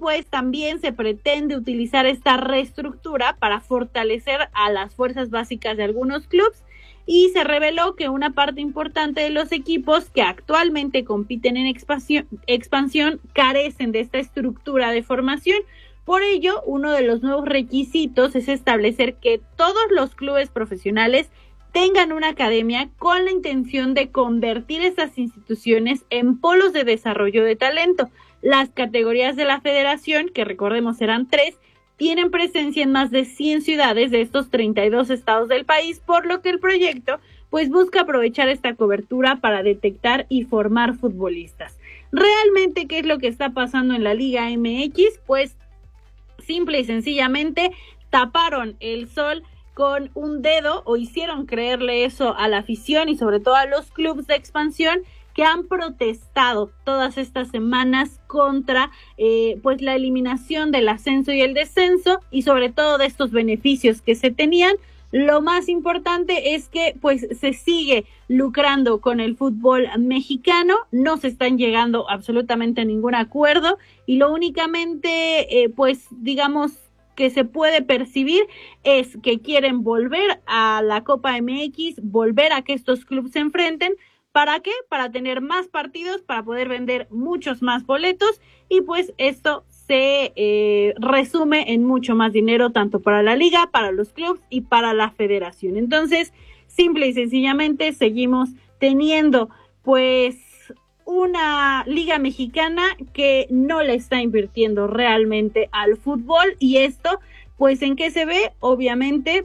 pues también se pretende utilizar esta reestructura para fortalecer a las fuerzas básicas de algunos clubes, y se reveló que una parte importante de los equipos que actualmente compiten en expansión carecen de esta estructura de formación. Por ello, uno de los nuevos requisitos es establecer que todos los clubes profesionales tengan una academia con la intención de convertir estas instituciones en polos de desarrollo de talento. Las categorías de la federación, que recordemos serán 3, tienen presencia en más de 100 ciudades de estos 32 estados del país, por lo que el proyecto pues busca aprovechar esta cobertura para detectar y formar futbolistas. Realmente, ¿qué es lo que está pasando en la Liga MX? Pues simple y sencillamente taparon el sol con un dedo, o hicieron creerle eso a la afición y sobre todo a los clubes de expansión, que han protestado todas estas semanas contra pues la eliminación del ascenso y el descenso, y sobre todo de estos beneficios que se tenían. Lo más importante es que pues se sigue lucrando con el fútbol mexicano, no se están llegando absolutamente a ningún acuerdo, y lo únicamente pues digamos que se puede percibir es que quieren volver a la Copa MX, volver a que estos clubes se enfrenten. ¿Para qué? Para tener más partidos, para poder vender muchos más boletos, y pues esto se resume en mucho más dinero tanto para la liga, para los clubes y para la federación. Entonces, simple y sencillamente seguimos teniendo pues una liga mexicana que no le está invirtiendo realmente al fútbol, y esto pues ¿en qué se ve? Obviamente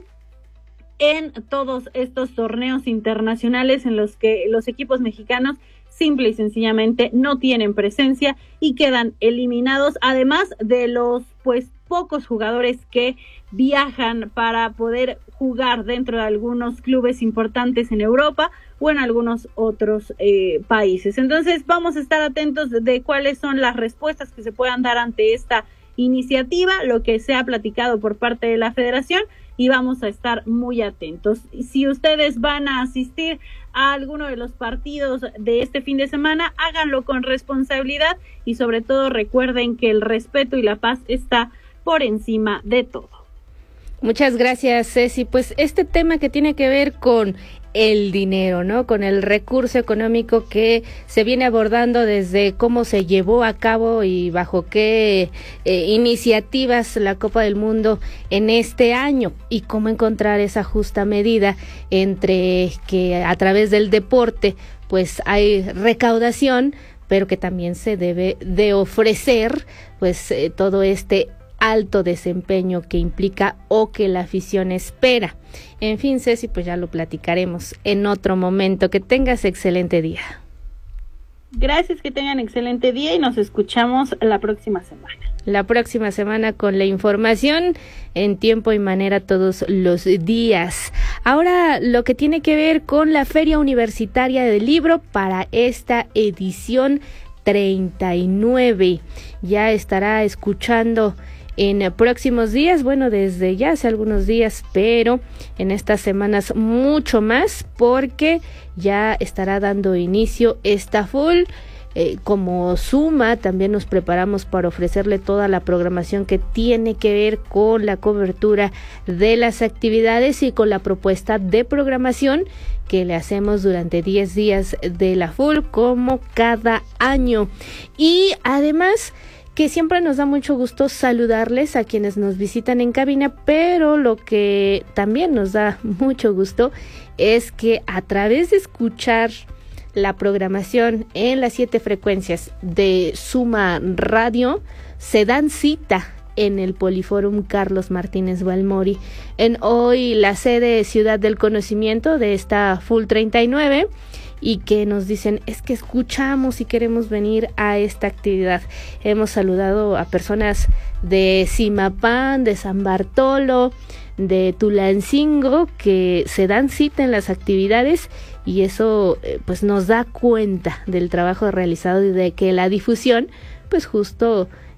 en todos estos torneos internacionales en los que los equipos mexicanos simple y sencillamente no tienen presencia y quedan eliminados, además de los pues pocos jugadores que viajan para poder jugar dentro de algunos clubes importantes en Europa o en algunos otros países. Entonces vamos a estar atentos de cuáles son las respuestas que se puedan dar ante esta iniciativa, lo que se ha platicado por parte de la federación, y vamos a estar muy atentos. Si ustedes van a asistir a alguno de los partidos de este fin de semana, háganlo con responsabilidad y sobre todo recuerden que el respeto y la paz está por encima de todo. Muchas gracias, Ceci. Pues este tema que tiene que ver con el dinero, ¿no? Con el recurso económico que se viene abordando desde cómo se llevó a cabo y bajo qué iniciativas la Copa del Mundo en este año, y cómo encontrar esa justa medida entre que a través del deporte pues hay recaudación, pero que también se debe de ofrecer pues todo este alto desempeño que implica o que la afición espera. En fin, Ceci, pues ya lo platicaremos en otro momento. Que tengas excelente día. Gracias, que tengan excelente día y nos escuchamos la próxima semana. La próxima semana con la información en tiempo y manera todos los días. Ahora lo que tiene que ver con la Feria Universitaria del Libro para esta edición 39. Ya estará escuchando en próximos días, bueno, desde ya hace algunos días, pero en estas semanas mucho más, porque ya estará dando inicio esta full. Como Suma, también nos preparamos para ofrecerle toda la programación que tiene que ver con la cobertura de las actividades y con la propuesta de programación que le hacemos durante 10 días de la full, como cada año. Y además que siempre nos da mucho gusto saludarles a quienes nos visitan en cabina, pero lo que también nos da mucho gusto es que a través de escuchar la programación en las 7 frecuencias de Suma Radio, se dan cita en el Poliforum Carlos Martínez Balmori, en hoy la sede Ciudad del Conocimiento de esta Full 39, y que nos dicen, es que escuchamos y queremos venir a esta actividad. Hemos saludado a personas de Zimapán, de San Bartolo, de Tulancingo, que se dan cita en las actividades, y eso pues nos da cuenta del trabajo realizado y de que la difusión pues justo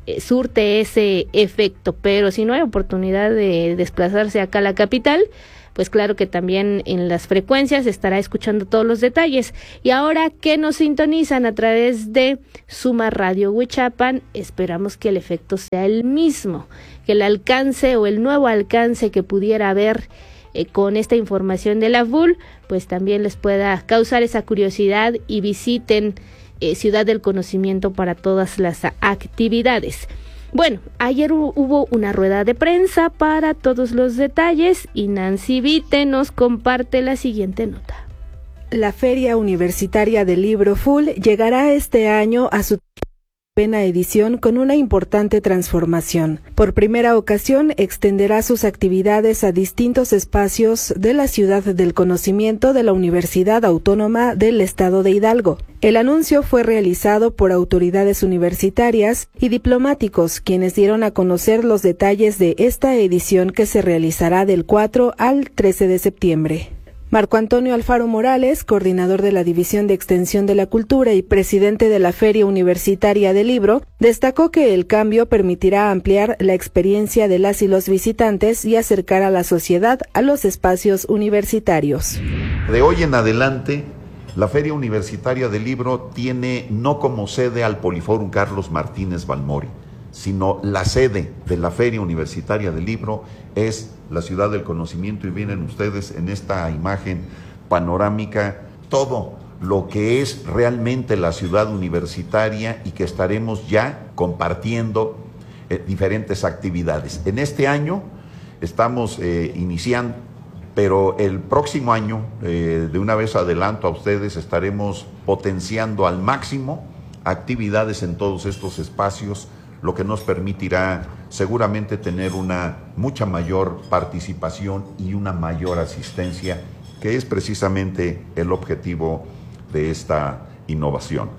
surte ese efecto, pero si no hay oportunidad de desplazarse acá a la capital, pues claro que también en las frecuencias estará escuchando todos los detalles. Y ahora que nos sintonizan a través de Suma Radio Huichapan, esperamos que el efecto sea el mismo, que el alcance o el nuevo alcance que pudiera haber con esta información de la FUL, pues también les pueda causar esa curiosidad y visiten Ciudad del Conocimiento para todas las actividades. Bueno, ayer hubo una rueda de prensa para todos los detalles y Nancy Vite nos comparte la siguiente nota. La Feria Universitaria del Libro FUL llegará este año a su novena edición con una importante transformación. Por primera ocasión, extenderá sus actividades a distintos espacios de la Ciudad del Conocimiento de la Universidad Autónoma del Estado de Hidalgo. El anuncio fue realizado por autoridades universitarias y diplomáticos, quienes dieron a conocer los detalles de esta edición que se realizará del 4 al 13 de septiembre. Marco Antonio Alfaro Morales, coordinador de la División de Extensión de la Cultura y presidente de la Feria Universitaria del Libro, destacó que el cambio permitirá ampliar la experiencia de las y los visitantes y acercar a la sociedad a los espacios universitarios. De hoy en adelante, la Feria Universitaria del Libro tiene no como sede al Poliforum Carlos Martínez Balmori, sino la sede de la Feria Universitaria del Libro es la Ciudad del Conocimiento, y vienen ustedes en esta imagen panorámica todo lo que es realmente la ciudad universitaria y que estaremos ya compartiendo diferentes actividades. En este año estamos iniciando, pero el próximo año, de una vez adelanto a ustedes, estaremos potenciando al máximo actividades en todos estos espacios, lo que nos permitirá seguramente tener una mucha mayor participación y una mayor asistencia, que es precisamente el objetivo de esta innovación.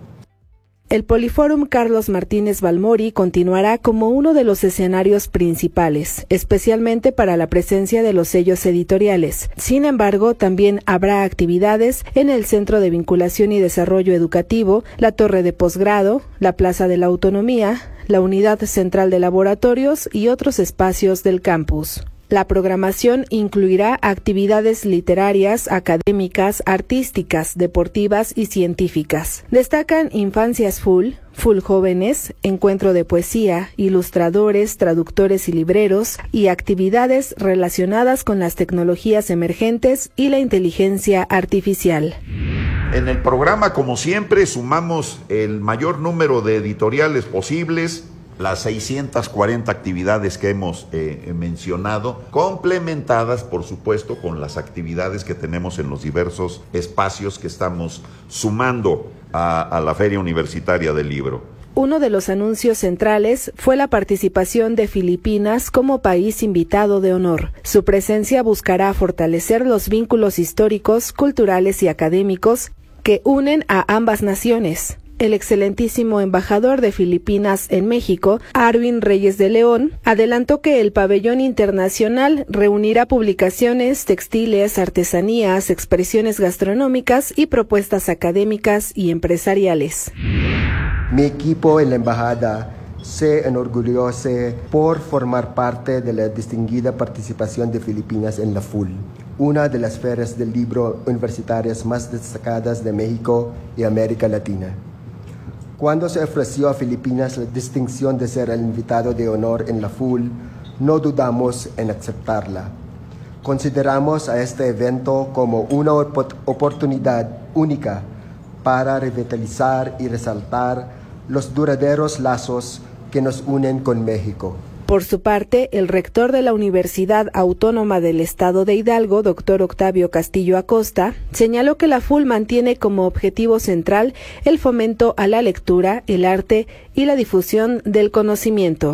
El Poliforum Carlos Martínez Balmori continuará como uno de los escenarios principales, especialmente para la presencia de los sellos editoriales. Sin embargo, también habrá actividades en el Centro de Vinculación y Desarrollo Educativo, la Torre de Posgrado, la Plaza de la Autonomía, la Unidad Central de Laboratorios y otros espacios del campus. La programación incluirá actividades literarias, académicas, artísticas, deportivas y científicas. Destacan Infancias FUL, FUL Jóvenes, encuentro de poesía, ilustradores, traductores y libreros, y actividades relacionadas con las tecnologías emergentes y la inteligencia artificial. En el programa, como siempre, sumamos el mayor número de editoriales posibles, las 640 actividades que hemos mencionado, complementadas, por supuesto, con las actividades que tenemos en los diversos espacios que estamos sumando a la Feria Universitaria del Libro. Uno de los anuncios centrales fue la participación de Filipinas como país invitado de honor. Su presencia buscará fortalecer los vínculos históricos, culturales y académicos que unen a ambas naciones. El excelentísimo embajador de Filipinas en México, Arvin Reyes de León, adelantó que el pabellón internacional reunirá publicaciones, textiles, artesanías, expresiones gastronómicas y propuestas académicas y empresariales. Mi equipo en la embajada se enorgullece por formar parte de la distinguida participación de Filipinas en la FUL, una de las ferias del libro universitarias más destacadas de México y América Latina. Cuando se ofreció a Filipinas la distinción de ser el invitado de honor en la FUL, no dudamos en aceptarla. Consideramos a este evento como una oportunidad única para revitalizar y resaltar los duraderos lazos que nos unen con México. Por su parte, el rector de la Universidad Autónoma del Estado de Hidalgo, doctor Octavio Castillo Acosta, señaló que la FUL mantiene como objetivo central el fomento a la lectura, el arte y la difusión del conocimiento.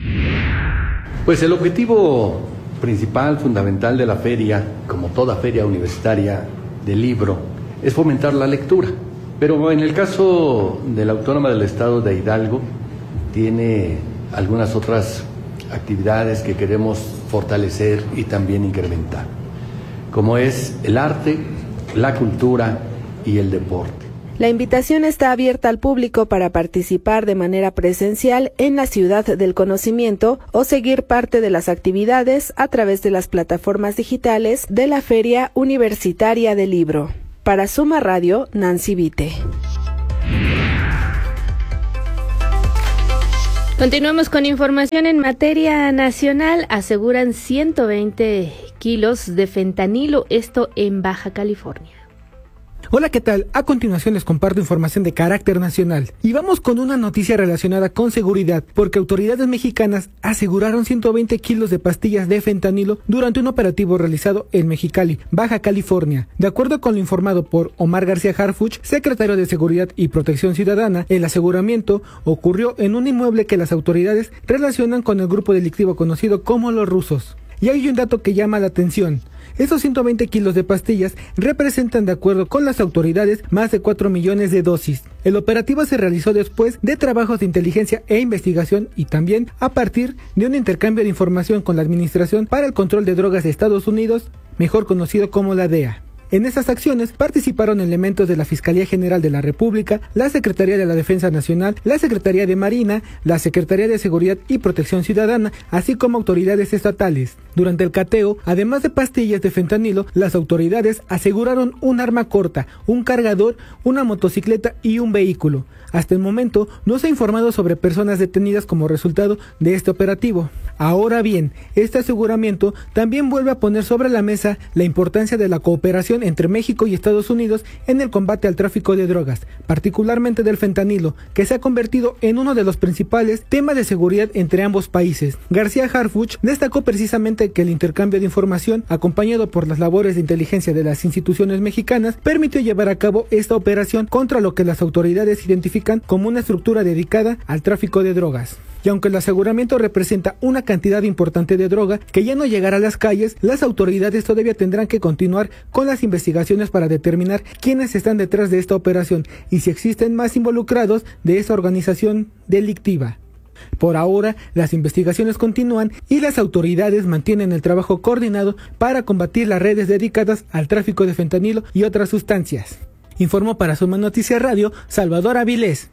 Pues el objetivo principal, fundamental de la feria, como toda feria universitaria del libro, es fomentar la lectura. Pero en el caso de la Autónoma del Estado de Hidalgo, tiene algunas otras actividades que queremos fortalecer y también incrementar, como es el arte, la cultura y el deporte. La invitación está abierta al público para participar de manera presencial en la Ciudad del Conocimiento o seguir parte de las actividades a través de las plataformas digitales de la Feria Universitaria del Libro. Para Suma Radio, Nancy Vite. Continuamos con información en materia nacional. Aseguran 120 kilos de fentanilo, esto en Baja California. Hola, ¿qué tal? A continuación les comparto información de carácter nacional. Y vamos con una noticia relacionada con seguridad, porque autoridades mexicanas aseguraron 120 kilos de pastillas de fentanilo durante un operativo realizado en Mexicali, Baja California. De acuerdo con lo informado por Omar García Harfuch, secretario de Seguridad y Protección Ciudadana, el aseguramiento ocurrió en un inmueble que las autoridades relacionan con el grupo delictivo conocido como Los Rusos. Y hay un dato que llama la atención. Esos 120 kilos de pastillas representan, de acuerdo con las autoridades, más de 4 millones de dosis. El operativo se realizó después de trabajos de inteligencia e investigación y también a partir de un intercambio de información con la Administración para el Control de Drogas de Estados Unidos, mejor conocido como la DEA. En estas acciones participaron elementos de la Fiscalía General de la República, la Secretaría de la Defensa Nacional, la Secretaría de Marina, la Secretaría de Seguridad y Protección Ciudadana, así como autoridades estatales. Durante el cateo, además de pastillas de fentanilo, las autoridades aseguraron un arma corta, un cargador, una motocicleta y un vehículo. Hasta el momento no se ha informado sobre personas detenidas como resultado de este operativo. Ahora bien, este aseguramiento también vuelve a poner sobre la mesa la importancia de la cooperación entre México y Estados Unidos en el combate al tráfico de drogas, particularmente del fentanilo, que se ha convertido en uno de los principales temas de seguridad entre ambos países. García Harfuch destacó precisamente que el intercambio de información, acompañado por las labores de inteligencia de las instituciones mexicanas, permitió llevar a cabo esta operación contra lo que las autoridades identifican como una estructura dedicada al tráfico de drogas. Y aunque el aseguramiento representa una cantidad importante de droga que ya no llegará a las calles, las autoridades todavía tendrán que continuar con las investigaciones para determinar quiénes están detrás de esta operación y si existen más involucrados de esa organización delictiva. Por ahora, las investigaciones continúan y las autoridades mantienen el trabajo coordinado para combatir las redes dedicadas al tráfico de fentanilo y otras sustancias. Informó para Suma Noticias Radio, Salvador Avilés.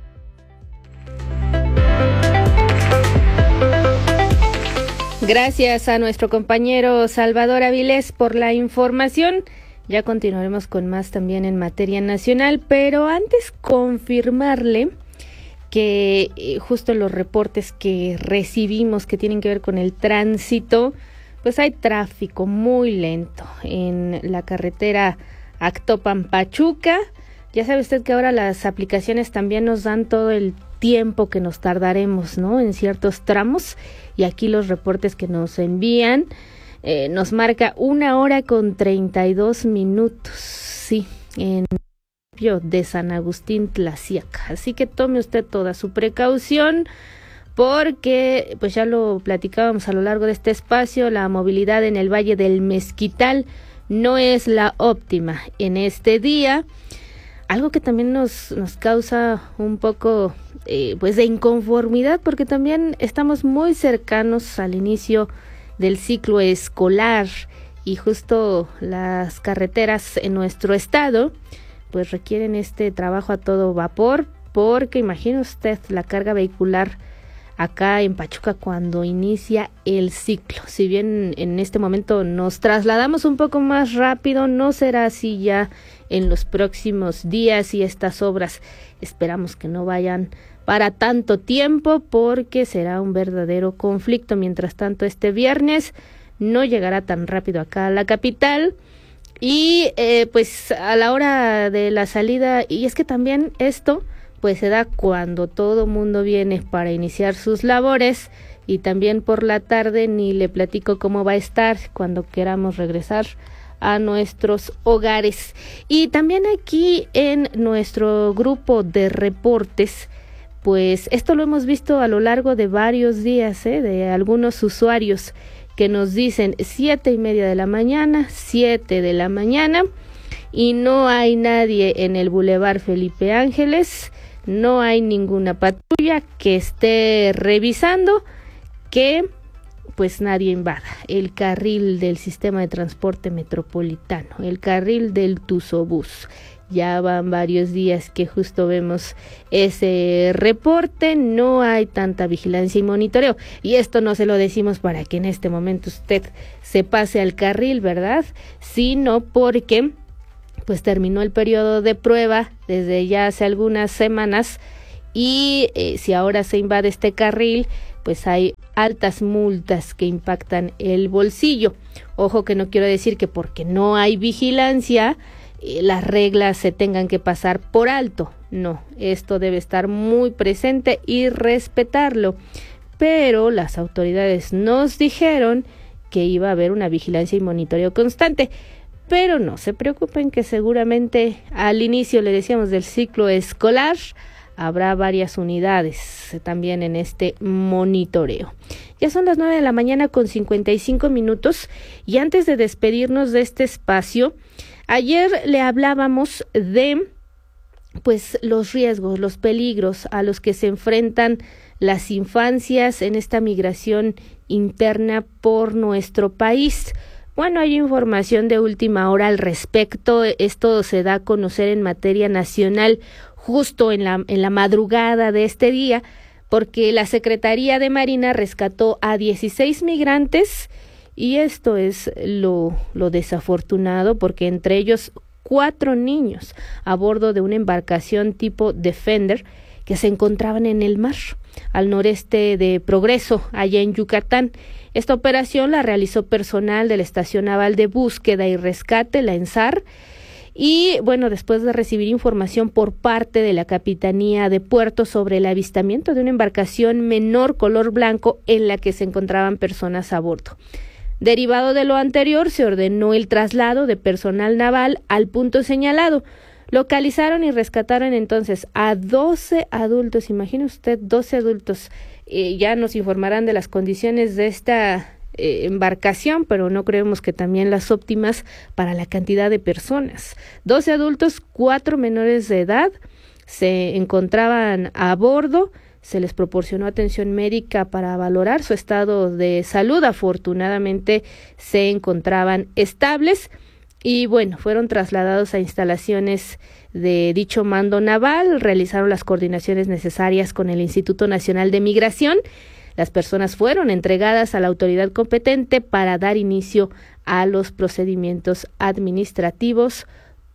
Gracias a nuestro compañero Salvador Avilés por la información. Ya continuaremos con más también en materia nacional, pero antes confirmarle que justo los reportes que recibimos que tienen que ver con el tránsito, pues hay tráfico muy lento en la carretera Actopan-Pachuca. Ya sabe usted que ahora las aplicaciones también nos dan todo el tiempo que nos tardaremos, ¿no?, en ciertos tramos, y aquí los reportes que nos envían nos marca 1 hora con 32 minutos, sí, en de San Agustín Tlaxiaca. Así que tome usted toda su precaución, porque pues ya lo platicábamos a lo largo de este espacio, la movilidad en el Valle del Mezquital no es la óptima en este día. Algo que también nos causa un poco pues de inconformidad, porque también estamos muy cercanos al inicio del ciclo escolar y justo las carreteras en nuestro estado pues requieren este trabajo a todo vapor, porque imagine usted la carga vehicular acá en Pachuca cuando inicia el ciclo. Si bien en este momento nos trasladamos un poco más rápido, no será así ya en los próximos días, y estas obras esperamos que no vayan para tanto tiempo, porque será un verdadero conflicto. Mientras tanto, este viernes no llegará tan rápido acá a la capital, y pues a la hora de la salida, y es que también esto pues se da cuando todo mundo viene para iniciar sus labores, y también por la tarde ni le platico cómo va a estar cuando queramos regresar a nuestros hogares. Y también aquí en nuestro grupo de reportes, pues esto lo hemos visto a lo largo de varios días, de algunos usuarios que nos dicen 7:30 de la mañana, 7 de la mañana, y no hay nadie en el Boulevard Felipe Ángeles, no hay ninguna patrulla que esté revisando que pues nadie invada el carril del sistema de transporte metropolitano, el carril del Tuzobús, Ya van varios días que justo vemos ese reporte, no hay tanta vigilancia y monitoreo. Y esto no se lo decimos para que en este momento usted se pase al carril, ¿verdad? Sino porque pues terminó el periodo de prueba desde ya hace algunas semanas y si ahora se invade este carril, pues hay altas multas que impactan el bolsillo. Ojo que no quiero decir que porque no hay vigilancia las reglas se tengan que pasar por alto. No, esto debe estar muy presente y respetarlo. Pero las autoridades nos dijeron que iba a haber una vigilancia y monitoreo constante. Pero no se preocupen que seguramente al inicio, le decíamos, del ciclo escolar habrá varias unidades también en este monitoreo. Ya son las 9 de la mañana con 55 minutos y antes de despedirnos de este espacio, ayer le hablábamos de pues los riesgos, los peligros a los que se enfrentan las infancias en esta migración interna por nuestro país. Bueno, hay información de última hora al respecto. Esto se da a conocer en materia nacional justo en la madrugada de este día, porque la Secretaría de Marina rescató a 16 migrantes y esto es lo desafortunado, porque entre ellos 4 niños a bordo de una embarcación tipo Defender que se encontraban en el mar al noreste de Progreso, allá en Yucatán. Esta operación la realizó personal de la Estación Naval de Búsqueda y Rescate, la ENSAR, y bueno, después de recibir información por parte de la Capitanía de Puerto sobre el avistamiento de una embarcación menor color blanco en la que se encontraban personas a bordo. Derivado de lo anterior, se ordenó el traslado de personal naval al punto señalado. Localizaron y rescataron entonces a 12 adultos, imagine usted, 12 adultos. Ya nos informarán de las condiciones de esta embarcación, pero no creemos que también las óptimas para la cantidad de personas. 12 adultos, 4 menores de edad se encontraban a bordo. Se les proporcionó atención médica para valorar su estado de salud. Afortunadamente se encontraban estables y bueno, fueron trasladados a instalaciones de dicho mando naval, realizaron las coordinaciones necesarias con el Instituto Nacional de Migración. Las personas fueron entregadas a la autoridad competente para dar inicio a los procedimientos administrativos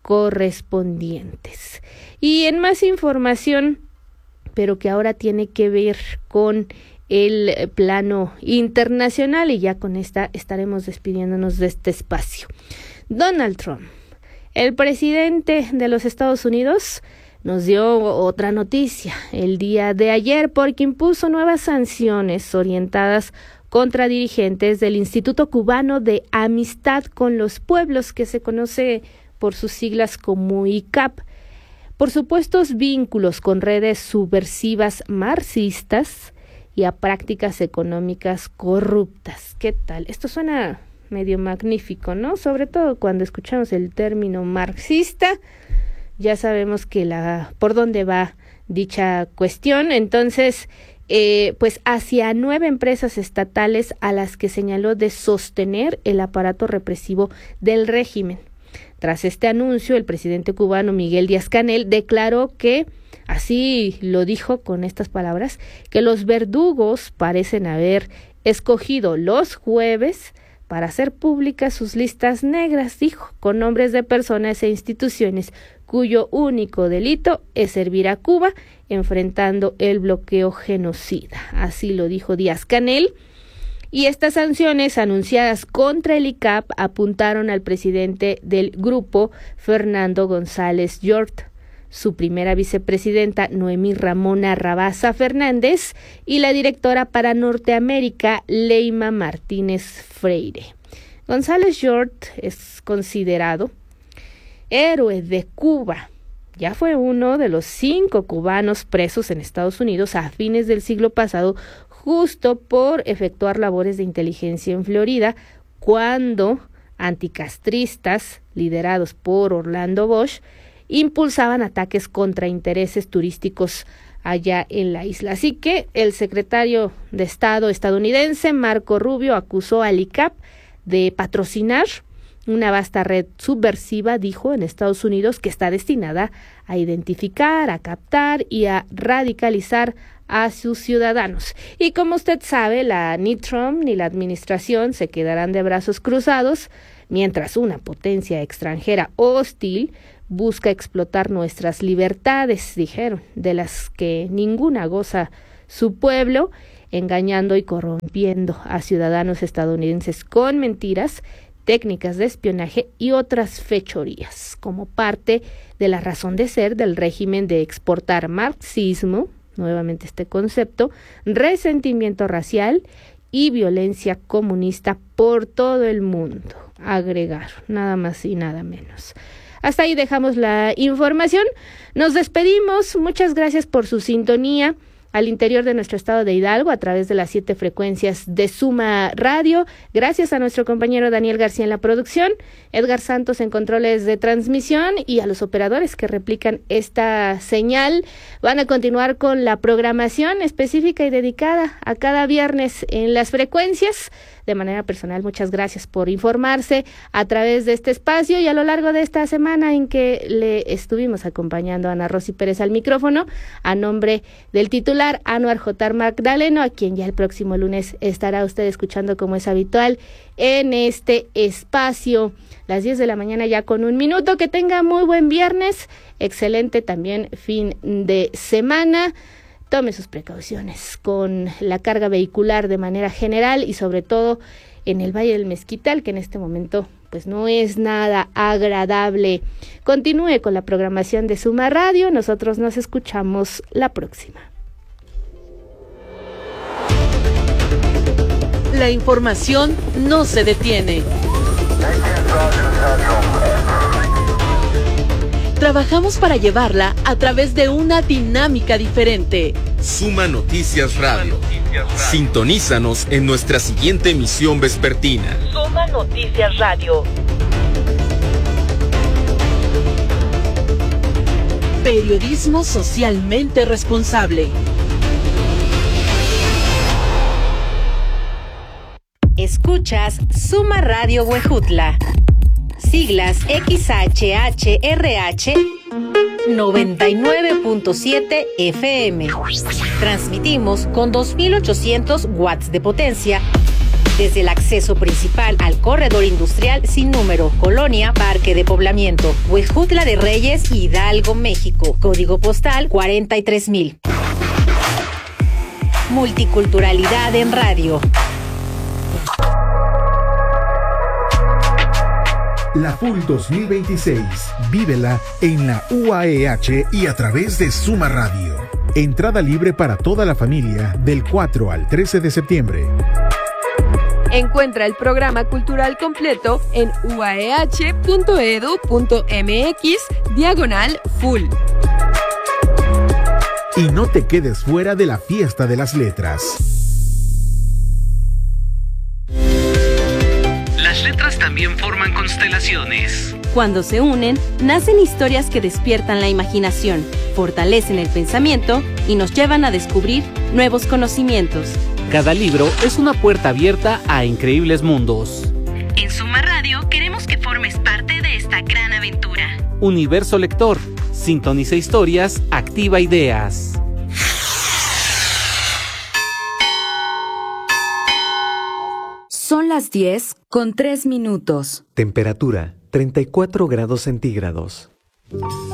correspondientes. Y en más información, pero que ahora tiene que ver con el plano internacional, y ya con esta estaremos despidiéndonos de este espacio. Donald Trump, el presidente de los Estados Unidos, nos dio otra noticia el día de ayer porque impuso nuevas sanciones orientadas contra dirigentes del Instituto Cubano de Amistad con los Pueblos, que se conoce por sus siglas como ICAP, por supuestos vínculos con redes subversivas marxistas y a prácticas económicas corruptas. ¿Qué tal? Esto suena medio magnífico, ¿no? Sobre todo cuando escuchamos el término marxista, ya sabemos que por dónde va dicha cuestión. Entonces, pues hacia 9 empresas estatales a las que señaló de sostener el aparato represivo del régimen. Tras este anuncio, el presidente cubano Miguel Díaz-Canel declaró que, así lo dijo con estas palabras, que los verdugos parecen haber escogido los jueves para hacer públicas sus listas negras, dijo, con nombres de personas e instituciones cuyo único delito es servir a Cuba enfrentando el bloqueo genocida. Así lo dijo Díaz-Canel. Y estas sanciones anunciadas contra el ICAP apuntaron al presidente del grupo, Fernando González Yort, su primera vicepresidenta, Noemí Ramona Rabasa Fernández, y la directora para Norteamérica, Leima Martínez Freire. González Yort es considerado héroe de Cuba. Ya fue uno de los 5 cubanos presos en Estados Unidos a fines del siglo pasado, justo por efectuar labores de inteligencia en Florida, cuando anticastristas, liderados por Orlando Bosch, impulsaban ataques contra intereses turísticos allá en la isla. Así que el secretario de Estado estadounidense, Marco Rubio, acusó al ICAP de patrocinar una vasta red subversiva, dijo, en Estados Unidos, que está destinada a identificar, a captar y a radicalizar a sus ciudadanos. Y como usted sabe, ni Trump ni la administración se quedarán de brazos cruzados mientras una potencia extranjera hostil busca explotar nuestras libertades, dijeron, de las que ninguna goza su pueblo, engañando y corrompiendo a ciudadanos estadounidenses con mentiras, técnicas de espionaje y otras fechorías, como parte de la razón de ser del régimen de exportar marxismo, nuevamente este concepto, resentimiento racial y violencia comunista por todo el mundo, agregar, nada más y nada menos. Hasta ahí dejamos la información, nos despedimos, muchas gracias por su sintonía al interior de nuestro estado de Hidalgo a través de las 7 frecuencias de Suma Radio. Gracias a nuestro compañero Daniel García en la producción, Edgar Santos en controles de transmisión y a los operadores que replican esta señal. Van a continuar con la programación específica y dedicada a cada viernes en las frecuencias. De manera personal, muchas gracias por informarse a través de este espacio y a lo largo de esta semana en que le estuvimos acompañando a Ana Rosy Pérez al micrófono, a nombre del titular Anuar J. Magdaleno, a quien ya el próximo lunes estará usted escuchando como es habitual en este espacio. Las 10 de la mañana ya con 1 minuto. Que tenga muy buen viernes, excelente también fin de semana. Tome sus precauciones con la carga vehicular de manera general y sobre todo en el Valle del Mezquital, que en este momento pues no es nada agradable. Continúe con la programación de Suma Radio. Nosotros nos escuchamos la próxima. La información no se detiene. Trabajamos para llevarla a través de una dinámica diferente. Suma Noticias Radio. Sintonízanos en nuestra siguiente emisión vespertina. Suma Noticias Radio. Periodismo socialmente responsable. Escuchas Suma Radio Huejutla. Siglas XHHRH 99.7 FM. Transmitimos con 2.800 watts de potencia desde el acceso principal al corredor industrial sin número, Colonia Parque de Poblamiento, Huejutla de Reyes, Hidalgo, México. Código postal 43,000. Multiculturalidad en radio. La FUL 2026, vívela en la UAEH y a través de Suma Radio. Entrada libre para toda la familia del 4 al 13 de septiembre. Encuentra el programa cultural completo en uaeh.edu.mx/FUL. Y no te quedes fuera de la fiesta de las letras. Las letras también forman constelaciones. Cuando se unen, nacen historias que despiertan la imaginación, fortalecen el pensamiento y nos llevan a descubrir nuevos conocimientos. Cada libro es una puerta abierta a increíbles mundos. En Suma Radio queremos que formes parte de esta gran aventura. Universo Lector. Sintoniza historias, activa ideas. Son las 10:03. Temperatura 34 grados centígrados.